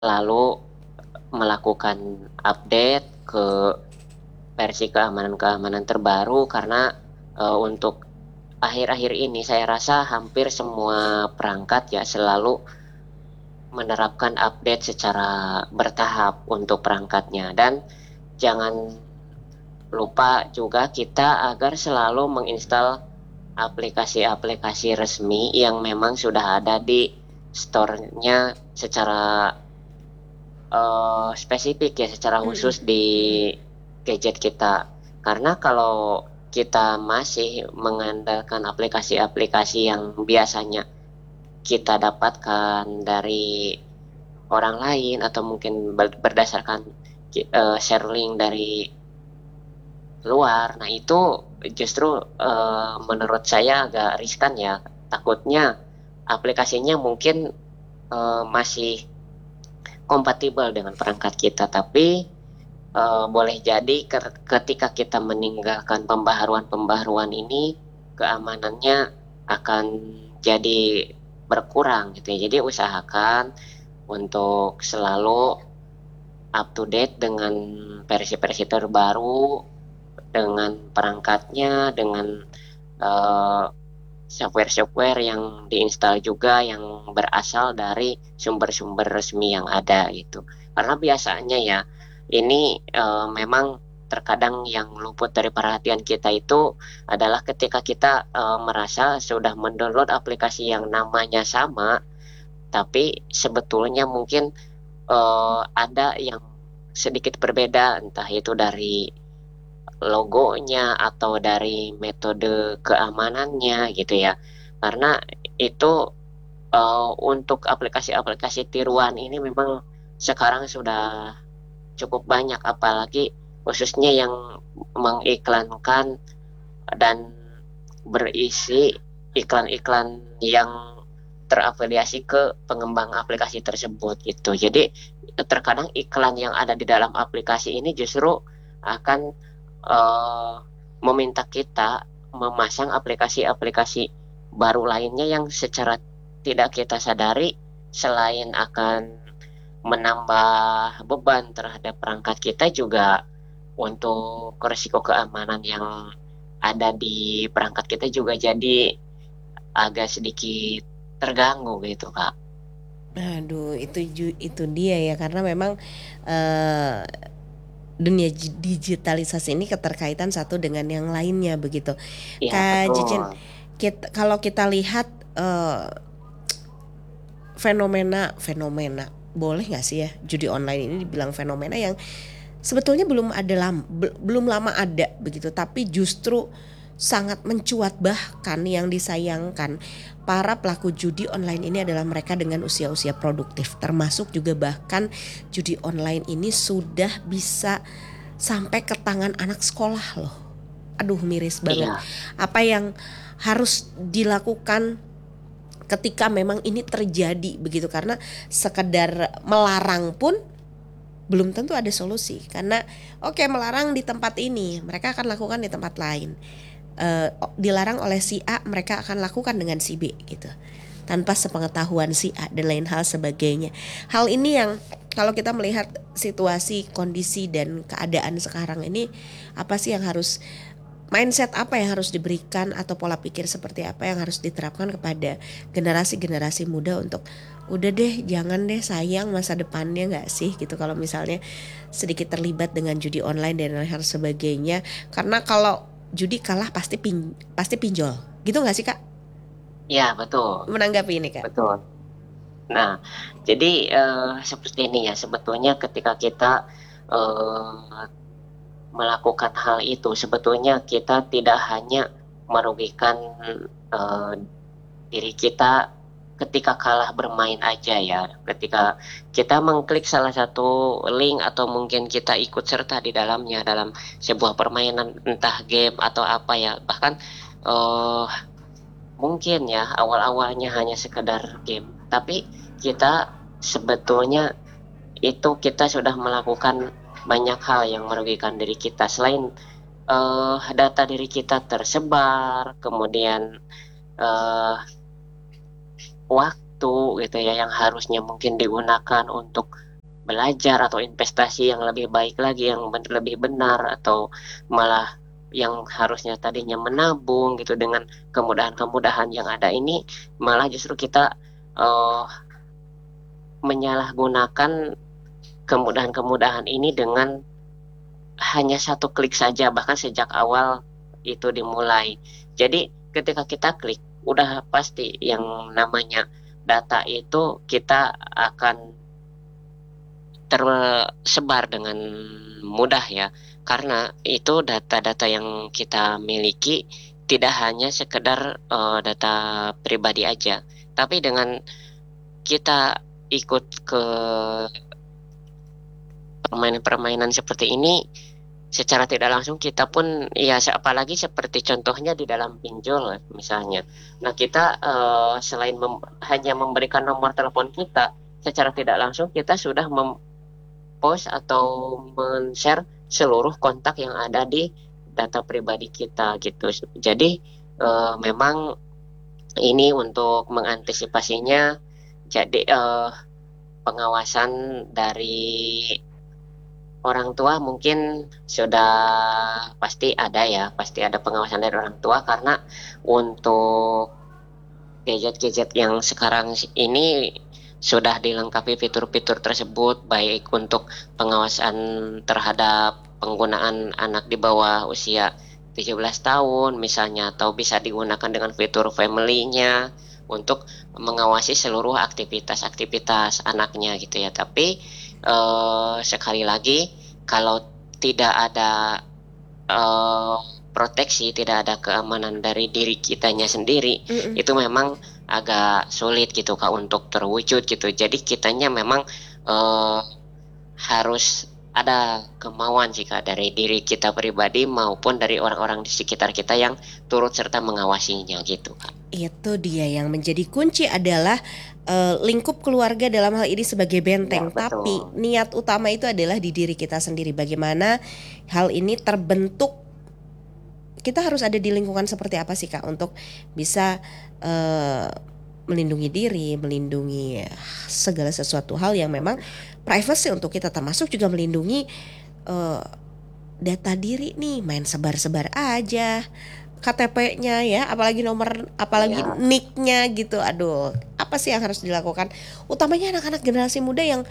lalu melakukan update ke versi keamanan-keamanan terbaru karena untuk akhir-akhir ini saya rasa hampir semua perangkat ya selalu menerapkan update secara bertahap untuk perangkatnya, dan jangan lupa juga kita agar selalu menginstal aplikasi-aplikasi resmi yang memang sudah ada di store-nya secara spesifik ya, secara khusus di gadget kita. Karena kalau kita masih mengandalkan aplikasi-aplikasi yang biasanya kita dapatkan dari orang lain atau mungkin berdasarkan share link dari luar, nah itu justru menurut saya agak riskan ya. Takutnya aplikasinya mungkin masih kompatibel dengan perangkat kita, tapi boleh jadi ketika kita meninggalkan pembaharuan-pembaharuan ini, keamanannya akan jadi berkurang gitu ya. Jadi usahakan untuk selalu up to date dengan versi-versi terbaru, dengan perangkatnya, dengan software-software yang diinstal juga yang berasal dari sumber-sumber resmi yang ada gitu. Karena biasanya ya ini memang terkadang yang luput dari perhatian kita itu adalah ketika kita merasa sudah mendownload aplikasi yang namanya sama, tapi sebetulnya mungkin ada yang sedikit berbeda, entah itu dari logonya atau dari metode keamanannya gitu ya. Karena itu untuk aplikasi-aplikasi tiruan ini memang sekarang sudah cukup banyak, apalagi khususnya yang mengiklankan dan berisi iklan-iklan yang terafiliasi ke pengembang aplikasi tersebut gitu. Jadi terkadang iklan yang ada di dalam aplikasi ini justru akan meminta kita memasang aplikasi-aplikasi baru lainnya yang secara tidak kita sadari, selain akan menambah beban terhadap perangkat kita, juga untuk risiko keamanan yang ada di perangkat kita juga jadi agak sedikit terganggu gitu Kak. Aduh, itu dia ya, karena memang eh, dunia digitalisasi ini keterkaitan satu dengan yang lainnya begitu. Iya Kak Jijin, betul. kalau kita lihat eh, fenomena boleh nggak sih ya judi online ini dibilang fenomena yang sebetulnya belum lama ada begitu, tapi justru sangat mencuat, bahkan yang disayangkan para pelaku judi online ini adalah mereka dengan usia-usia produktif, termasuk juga bahkan judi online ini sudah bisa sampai ke tangan anak sekolah loh. Aduh, miris banget. Iya, Apa yang harus dilakukan ketika memang ini terjadi begitu, karena sekedar melarang pun belum tentu ada solusi, karena oke, melarang di tempat ini mereka akan lakukan di tempat lain. Dilarang oleh si A, mereka akan lakukan dengan si B gitu, tanpa sepengetahuan si A dan lain hal sebagainya. Hal ini yang kalau kita melihat situasi, kondisi dan keadaan sekarang ini, apa sih yang harus, mindset apa yang harus diberikan atau pola pikir seperti apa yang harus diterapkan kepada generasi-generasi muda untuk udah deh, jangan deh, sayang masa depannya nggak sih gitu kalau misalnya sedikit terlibat dengan judi online dan lain hal sebagainya. Karena kalau judi kalah pasti pinjol gitu nggak sih Kak, iya betul, menanggapi ini Kak? betul. Nah, jadi seperti ini ya, sebetulnya ketika kita eh, melakukan hal itu, sebetulnya kita tidak hanya merugikan eh, diri kita ketika kalah bermain aja ya. Ketika kita mengklik salah satu link atau mungkin kita ikut serta di dalamnya dalam sebuah permainan, entah game atau apa ya. Bahkan eh, mungkin ya awal-awalnya hanya sekedar game, tapi kita sebetulnya itu kita sudah melakukan banyak hal yang merugikan diri kita. Selain data diri kita tersebar, kemudian eh, waktu gitu ya yang harusnya mungkin digunakan untuk belajar atau investasi yang lebih baik lagi, yang lebih benar, atau malah yang harusnya tadinya menabung gitu dengan kemudahan-kemudahan yang ada ini, malah justru kita uh, menyalahgunakan kemudahan-kemudahan ini dengan hanya satu klik saja, bahkan sejak awal itu dimulai. Jadi ketika kita klik, udah pasti yang namanya data itu kita akan tersebar dengan mudah ya, karena itu data-data yang kita miliki tidak hanya sekedar data pribadi aja, tapi dengan kita ikut ke permainan-permainan seperti ini, secara tidak langsung kita pun ya, apalagi seperti contohnya di dalam pinjol misalnya. Nah kita selain hanya memberikan nomor telepon kita, secara tidak langsung kita sudah post atau men-share seluruh kontak yang ada di data pribadi kita gitu. Jadi memang ini untuk mengantisipasinya, jadi pengawasan dari orang tua mungkin sudah pasti ada ya, pasti ada pengawasan dari orang tua, karena untuk gadget-gadget yang sekarang ini sudah dilengkapi fitur-fitur tersebut, baik untuk pengawasan terhadap penggunaan anak di bawah usia 17 tahun misalnya, atau bisa digunakan dengan fitur family-nya untuk mengawasi seluruh aktivitas-aktivitas anaknya gitu ya. Tapi sekali lagi, kalau tidak ada eh, proteksi, tidak ada keamanan dari diri kitanya sendiri, itu memang agak sulit gitu Kak untuk terwujud gitu. Jadi kitanya memang harus ada kemauan sih Kak, dari diri kita pribadi maupun dari orang-orang di sekitar kita yang turut serta mengawasinya gitu Kak. Itu dia yang menjadi kunci adalah lingkup keluarga dalam hal ini sebagai benteng, Ya, betul. tapi niat utama itu adalah di diri kita sendiri. Bagaimana hal ini terbentuk, kita harus ada di lingkungan seperti apa sih Kak untuk bisa melindungi diri, melindungi segala sesuatu hal yang memang privacy untuk kita, termasuk juga melindungi data diri nih, main sebar-sebar aja KTP-nya ya, apalagi nomor, apalagi Ya. nick-nya gitu. Aduh, apa sih yang harus dilakukan? Utamanya anak-anak generasi muda yang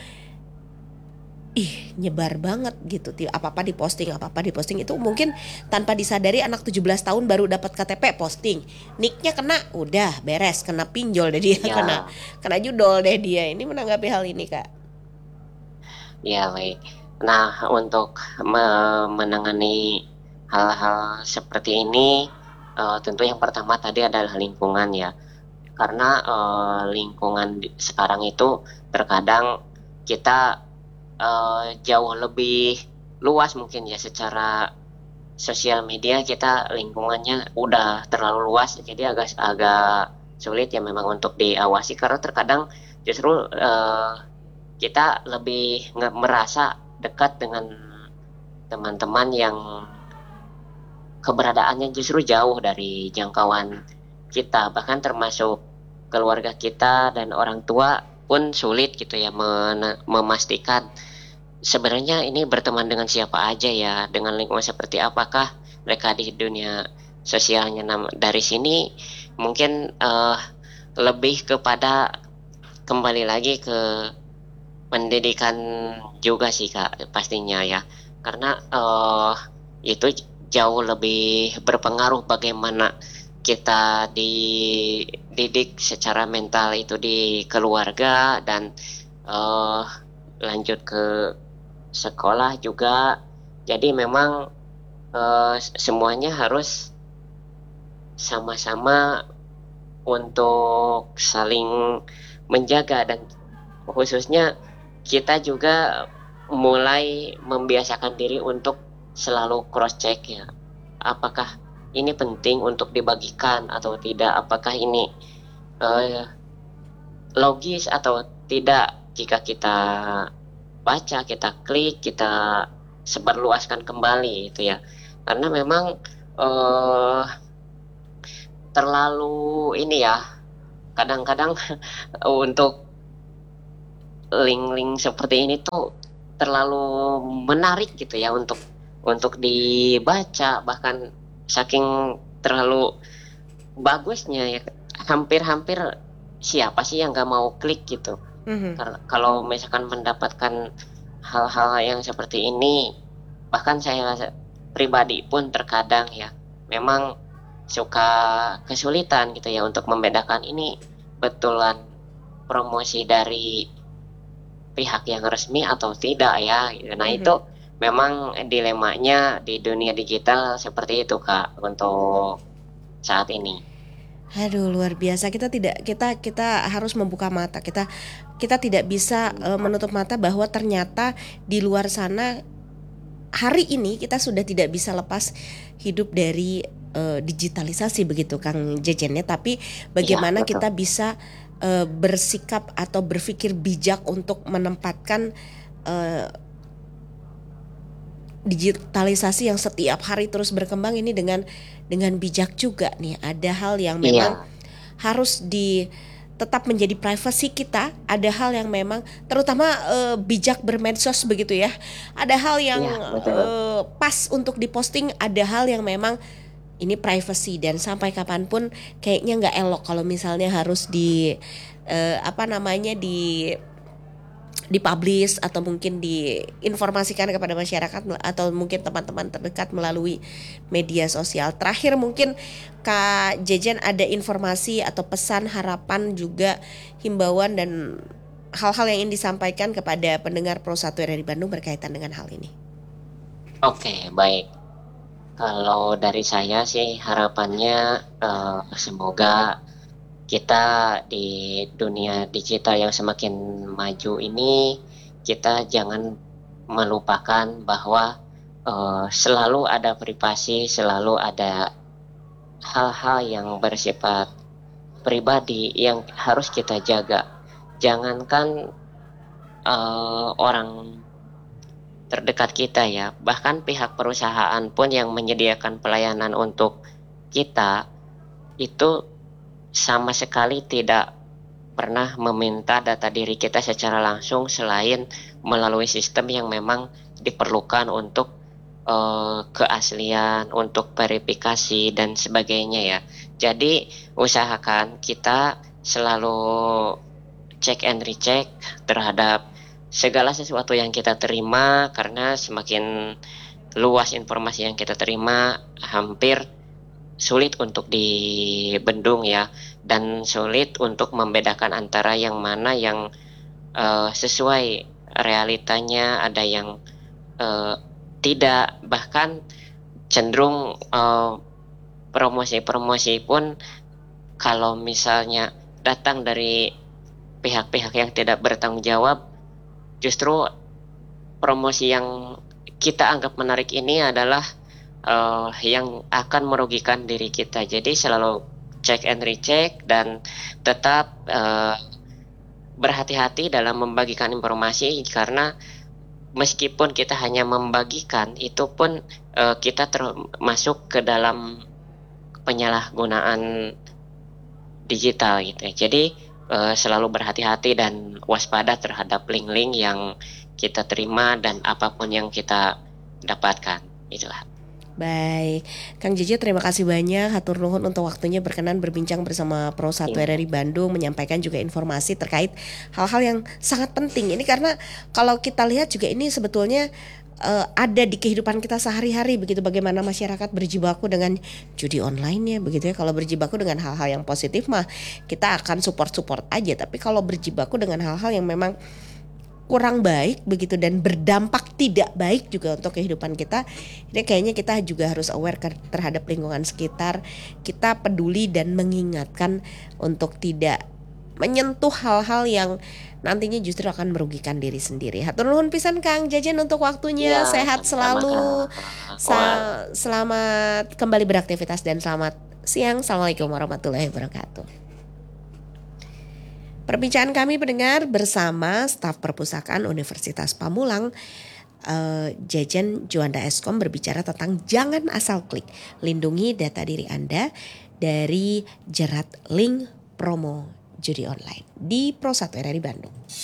nyebar banget gitu. Apa-apa diposting, apa-apa diposting, itu mungkin tanpa disadari anak 17 tahun baru dapat KTP posting. Nick-nya kena, udah beres, kena pinjol deh dia, Ya. kena judol deh dia. Ini menanggapi hal ini Kak. Ya, baik. Nah, untuk menangani hal-hal seperti ini, tentu yang pertama tadi adalah lingkungan ya. Karena lingkungan sekarang itu terkadang kita jauh lebih luas mungkin ya, secara sosial media kita lingkungannya udah terlalu luas, jadi agak sulit ya memang untuk diawasi, karena terkadang justru kita lebih merasa dekat dengan teman-teman yang keberadaannya justru jauh dari jangkauan kita, bahkan termasuk keluarga kita dan orang tua pun sulit gitu ya memastikan sebenarnya ini berteman dengan siapa aja ya, dengan lingkungan seperti apakah mereka di dunia sosialnya. Dari sini mungkin lebih kepada kembali lagi ke pendidikan juga sih Kak, pastinya ya, karena itu jauh lebih berpengaruh bagaimana kita dididik secara mental itu di keluarga, dan lanjut ke sekolah juga. Jadi memang semuanya harus sama-sama untuk saling menjaga, dan khususnya kita juga mulai membiasakan diri untuk selalu cross check ya, apakah ini penting untuk dibagikan atau tidak, apakah ini logis atau tidak. Jika kita baca, kita klik, kita sebarluaskan kembali itu ya, karena memang terlalu ini ya, kadang-kadang untuk link-link seperti ini tuh terlalu menarik gitu ya untuk dibaca, bahkan saking terlalu bagusnya ya, hampir-hampir siapa sih yang gak mau klik gitu. Mhm. Kalau misalkan mendapatkan hal-hal yang seperti ini, bahkan saya pribadi pun terkadang ya memang suka kesulitan gitu ya untuk membedakan ini betulan promosi dari pihak yang resmi atau tidak ya gitu. Nah itu Mhm. memang dilemanya di dunia digital seperti itu Kak untuk saat ini. Aduh, luar biasa. Kita harus membuka mata. Kita tidak bisa menutup mata bahwa ternyata di luar sana hari ini kita sudah tidak bisa lepas hidup dari digitalisasi begitu Kang Jejennya. Tapi Iya bagaimana betul. kita bisa bersikap atau berpikir bijak untuk menempatkan eh, digitalisasi yang setiap hari terus berkembang ini dengan bijak juga nih. Ada hal yang memang Iya, harus tetap menjadi privasi kita, ada hal yang memang terutama bijak bermedsos begitu ya. Ada hal yang iya betul. pas untuk diposting, ada hal yang memang ini privacy dan sampai kapanpun kayaknya nggak elok kalau misalnya harus apa namanya dipublish atau mungkin diinformasikan kepada masyarakat atau mungkin teman-teman terdekat melalui media sosial. Terakhir mungkin Kak Jejen ada informasi atau pesan harapan juga himbauan dan hal-hal yang ingin disampaikan kepada pendengar Pro 1 dari Bandung berkaitan dengan hal ini. Oke, baik. Kalau dari saya sih harapannya semoga kita di dunia digital yang semakin maju ini kita jangan melupakan bahwa selalu ada privasi, selalu ada hal-hal yang bersifat pribadi yang harus kita jaga. Jangankan orang terdekat kita ya, bahkan pihak perusahaan pun yang menyediakan pelayanan untuk kita itu sama sekali tidak pernah meminta data diri kita secara langsung selain melalui sistem yang memang diperlukan untuk keaslian, untuk verifikasi dan sebagainya ya. Jadi usahakan kita selalu check and recheck terhadap segala sesuatu yang kita terima, karena semakin luas informasi yang kita terima hampir sulit untuk dibendung ya, dan sulit untuk membedakan antara yang mana yang sesuai realitanya, ada yang eh, tidak, bahkan cenderung promosi-promosi pun kalau misalnya datang dari pihak-pihak yang tidak bertanggung jawab, justru promosi yang kita anggap menarik ini adalah yang akan merugikan diri kita. Jadi selalu check and recheck dan tetap berhati-hati dalam membagikan informasi, karena meskipun kita hanya membagikan itu pun kita termasuk ke dalam penyalahgunaan digital gitu ya. Jadi selalu berhati-hati dan waspada terhadap link-link yang kita terima dan apapun yang kita dapatkan. Itulah. Baik, Kang Jeje terima kasih banyak. Hatur nuhun untuk waktunya berkenan berbincang bersama Pro 1 Iya. RRI Bandung, menyampaikan juga informasi terkait hal-hal yang sangat penting. Ini karena kalau kita lihat juga ini sebetulnya ada di kehidupan kita sehari-hari begitu, bagaimana masyarakat berjibaku dengan judi online ya begitu ya. Kalau berjibaku dengan hal-hal yang positif mah kita akan support-support aja, tapi kalau berjibaku dengan hal-hal yang memang kurang baik begitu dan berdampak tidak baik juga untuk kehidupan kita, ini kayaknya kita juga harus aware terhadap lingkungan sekitar. Kita peduli dan mengingatkan untuk tidak menyentuh hal-hal yang nantinya justru akan merugikan diri sendiri. Hatur nuhun pisan Kang Jajan untuk Iya, waktunya. Sehat sama-sama selalu. Kak. Wah, Selamat kembali beraktivitas dan selamat siang. Assalamualaikum warahmatullahi wabarakatuh. Perbincangan kami pendengar bersama staf perpustakaan Universitas Pamulang, Jejen Juanda Eskom, berbicara tentang jangan asal klik, lindungi data diri Anda dari jerat link promo judi online di Pro 1 RRI Bandung.